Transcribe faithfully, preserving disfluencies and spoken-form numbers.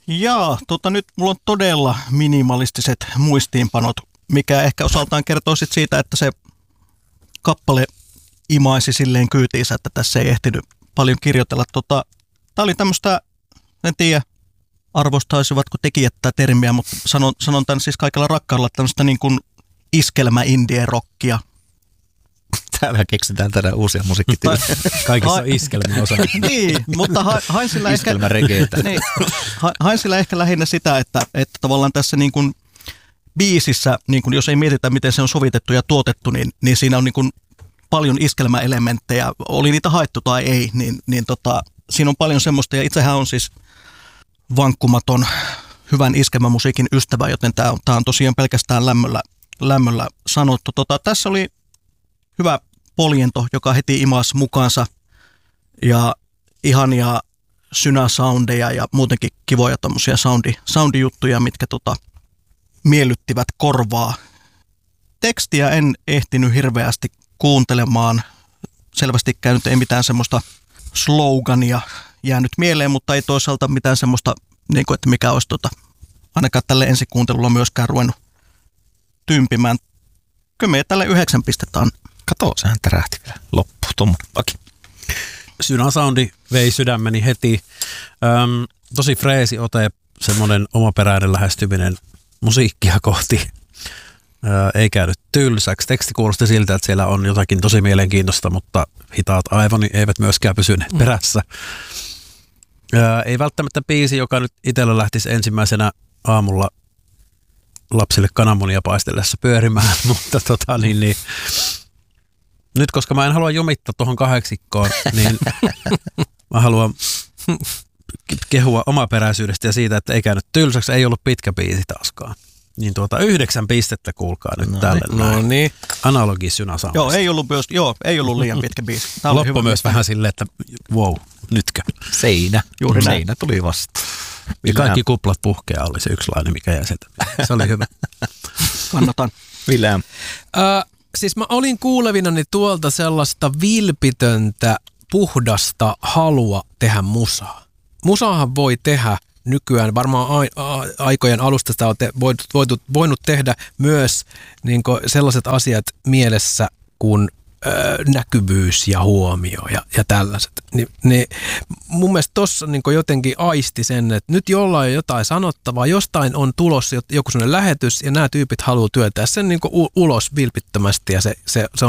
Jaa, tota nyt mulla on todella minimalistiset muistiinpanot, mikä ehkä osaltaan kertoo sit siitä, että se kappale imaisi silleen kyytiinsä, että tässä ei ehtinyt paljon kirjoitella. Tota, tää oli tämmöistä, en tiedä arvostaisivatko tekijät tätä termiä, mutta sanon, sanon tämän siis kaikella rakkaudella, tämmöistä niin kuin iskelmä-indie-rockia. Täällä keksitään tänään uusia musiikkityötä. Kaikissa on iskelmän osa. Niin, mutta ha, hain sillä ehkä, niin, ha, hain sillä ehkä lähinnä sitä, että, että tavallaan tässä niin kuin biisissä, niin kuin jos ei mietitä, miten se on sovitettu ja tuotettu, niin, niin siinä on niin kuin paljon iskelmäelementtejä. Oli niitä haettu tai ei, niin, niin tota, siinä on paljon semmoista. Ja itsehän on siis vankkumaton hyvän iskelmämusiikin ystävä, joten tämä on, tämä on tosiaan pelkästään lämmöllä, lämmöllä sanottu. Tota, tässä oli hyvä poljento, joka heti imasi mukaansa ja ihania synäsoundeja ja muutenkin kivoja tommosia soundi, soundijuttuja, mitkä tota, miellyttivät korvaa. Tekstiä en ehtinyt hirveästi kuuntelemaan. Selvästikään nyt ei mitään semmoista slogania jäänyt mieleen, mutta ei toisaalta mitään semmoista, niin kuin, että mikä olisi tota, ainakaan tälle ensikuuntelulla myöskään ruvennut tympimään. Kyllä me tälle yhdeksän pistetään. Kato, sehän tärähti vielä loppu tuommoillakin. Synäsoundi vei sydämeni heti. Öm, tosi freesi ote, semmoinen omaperäinen lähestyminen musiikkia kohti. Ö, ei käynyt tylsäksi. Teksti kuulosti siltä, että siellä on jotakin tosi mielenkiintoista, mutta hitaat aivoni eivät myöskään pysyneet perässä. Ö, ei välttämättä biisi, joka nyt itsellä lähtisi ensimmäisenä aamulla lapsille kananmunia paistellessa pyörimään, mutta tota niin, niin nyt koska mä en halua jumittaa tuohon kahdeksikkoon, niin mä haluan kehua omaperäisyydestä ja siitä, että ei käynyt tylsäksi, ei ollut pitkä biisi taaskaan. Niin tuota yhdeksän pistettä kuulkaa nyt no, tälle no näin. Niin. Analogi Synäsoundista. Joo, ei ollut, myös, joo, ei ollut liian pitkä biisi. Tämä Loppu hyvä myös biisi. Vähän silleen, että wow, nytkö? Seinä. Juuri Seinä näin. tuli vasta. Ja kaikki kuplat puhkeaa oli se yksi lainen, mikä jäi sieltä. Se oli hyvä. Kannatan. William. Äh, siis mä olin kuulevinani tuolta sellaista vilpitöntä, puhdasta halua tehdä musaa. Musaahan voi tehdä nykyään, varmaan a- a- aikojen alusta sitä on te- voitu, voitu, voinut tehdä myös niin kuin sellaiset asiat mielessä kuin ö, näkyvyys ja huomio ja, ja tällaiset. Ni, niin mun mielestä tossa niin kuin jotenkin aisti sen, että nyt jollain on jotain sanottavaa, jostain on tulossa joku sellainen lähetys ja nämä tyypit haluaa työntää sen niin kuin ulos vilpittömästi ja se, se, se on